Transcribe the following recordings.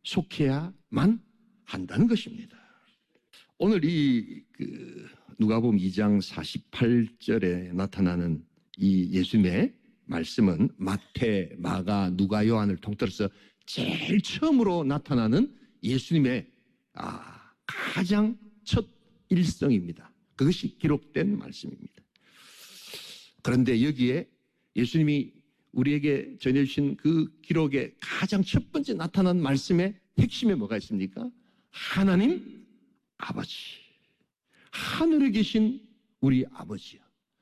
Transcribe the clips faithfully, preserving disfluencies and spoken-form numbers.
속해야만 한다는 것입니다. 오늘 이 그 누가복음 이 장 사십팔 절에 나타나는 이 예수님의 말씀은 마태, 마가, 누가, 요한을 통틀어서 제일 처음으로 나타나는 예수님의 아, 가장 첫 일성입니다. 그것이 기록된 말씀입니다. 그런데 여기에 예수님이 우리에게 전해주신 그 기록의 가장 첫 번째 나타난 말씀의 핵심에 뭐가 있습니까? 하나님 아버지, 하늘에 계신 우리 아버지요,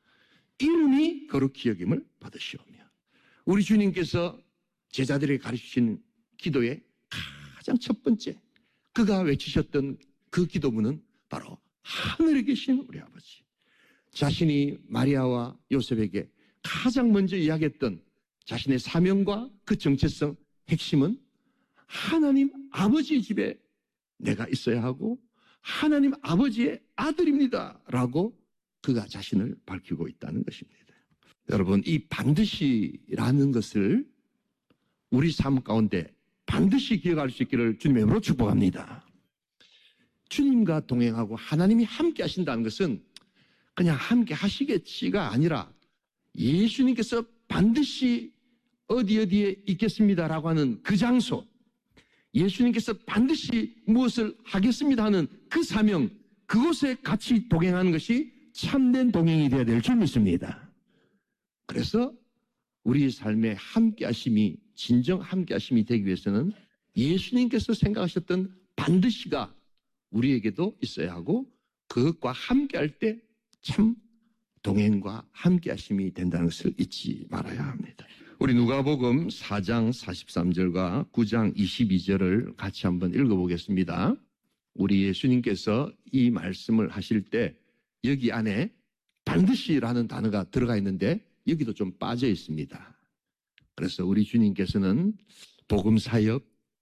이름이 거룩히 여김을 받으시오며, 우리 주님께서 제자들에게 가르치신 기도의 가장 첫 번째 그가 외치셨던 그 기도문은 바로 하늘에 계신 우리 아버지. 자신이 마리아와 요셉에게 가장 먼저 이야기했던 자신의 사명과 그 정체성 핵심은 하나님 아버지의 집에 내가 있어야 하고 하나님 아버지의 아들입니다 라고 그가 자신을 밝히고 있다는 것입니다. 여러분, 이 반드시라는 것을 우리 삶 가운데 반드시 기억할 수 있기를 주님의 이름으로 축복합니다. 주님과 동행하고 하나님이 함께 하신다는 것은 그냥 함께 하시겠지가 아니라 예수님께서 반드시 어디 어디에 있겠습니다라고 하는 그 장소, 예수님께서 반드시 무엇을 하겠습니다 하는 그 사명, 그곳에 같이 동행하는 것이 참된 동행이 되어야 될 줄 믿습니다. 그래서 우리 삶의 함께하심이, 진정 함께하심이 되기 위해서는 예수님께서 생각하셨던 반드시가 우리에게도 있어야 하고 그것과 함께할 때 참 동행과 함께하심이 된다는 것을 잊지 말아야 합니다. 우리 누가복음 사 장 사십삼 절과 구 장 이십이 절을 같이 한번 읽어보겠습니다. 우리 예수님께서 이 말씀을 하실 때 여기 안에 반드시라는 단어가 들어가 있는데 여기도 좀 빠져 있습니다. 그래서 우리 주님께서는 복음 사역,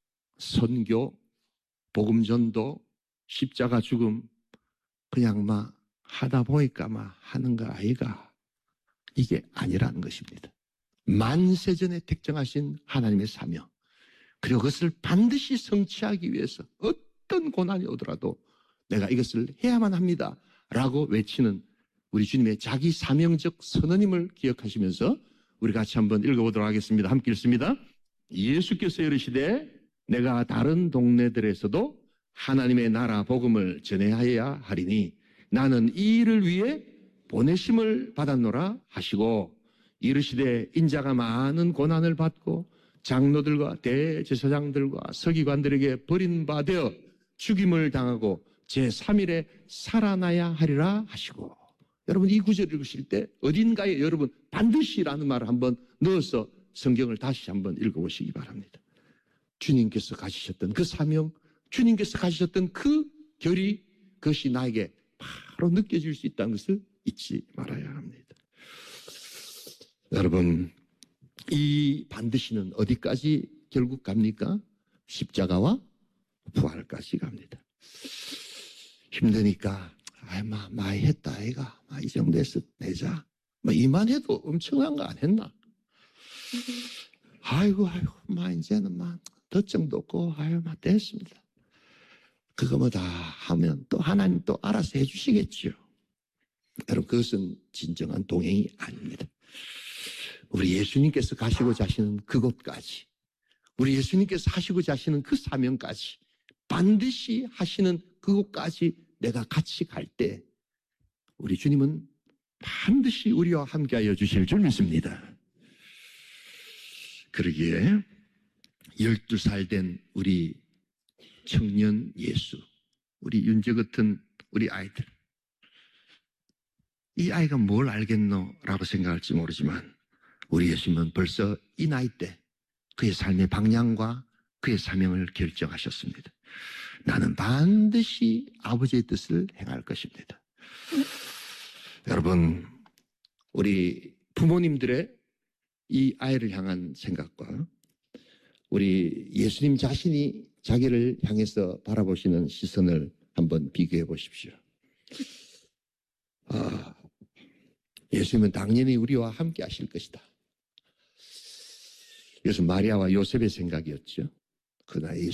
선교, 복음 전도, 십자가 죽음 그냥 막 하다 보니까 막 하는 거 아이가, 이게 아니라는 것입니다. 만세전에 택정하신 하나님의 사명, 그리고 그것을 반드시 성취하기 위해서 어떤 고난이 오더라도 내가 이것을 해야만 합니다 라고 외치는 우리 주님의 자기 사명적 선언임을 기억하시면서 우리 같이 한번 읽어보도록 하겠습니다. 함께 읽습니다. 예수께서 이르시되 내가 다른 동네들에서도 하나님의 나라 복음을 전해야 하리니 나는 이 일을 위해 보내심을 받았노라 하시고, 이르시되 인자가 많은 고난을 받고 장로들과 대제사장들과 서기관들에게 버림받아 죽임을 당하고 제삼 일에 살아나야 하리라 하시고. 여러분, 이 구절 읽으실 때 어딘가에 여러분 반드시라는 말을 한번 넣어서 성경을 다시 한번 읽어보시기 바랍니다. 주님께서 가지셨던 그 사명, 주님께서 가지셨던 그 결의, 그것이 나에게 바로 느껴질 수 있다는 것을 잊지 말아야 합니다. 여러분, 이 반드시는 어디까지 결국 갑니까? 십자가와 부활까지 갑니다. 힘드니까 아이, 마, 많이 했다, 아이가. 마, 이 정도에서 내자. 마, 이만해도 엄청난 거 안 했나? 아이고, 아이고, 마, 이제는 마, 덧정도 없고, 아유, 마, 됐습니다. 그거 뭐 다 하면 또 하나님 또 알아서 해주시겠지요. 여러분, 그것은 진정한 동행이 아닙니다. 우리 예수님께서 가시고자 하시는 그곳까지, 우리 예수님께서 하시고자 하시는 그 사명까지, 반드시 하시는 그곳까지 내가 같이 갈 때 우리 주님은 반드시 우리와 함께하여 주실 줄 믿습니다. 그러기에 열두 살 된 우리 청년 예수, 우리 윤재 같은 우리 아이들, 이 아이가 뭘 알겠노? 라고 생각할지 모르지만 우리 예수님은 벌써 이 나이 때 그의 삶의 방향과 그의 사명을 결정하셨습니다. 나는 반드시 아버지의 뜻을 행할 것입니다. 여러분, 우리 부모님들의 이 아이를 향한 생각과 우리 예수님 자신이 자기를 향해서 바라보시는 시선을 한번 비교해 보십시오. 아, 예수님은 당연히 우리와 함께 하실 것이다. 이것은 마리아와 요셉의 생각이었죠. 그러나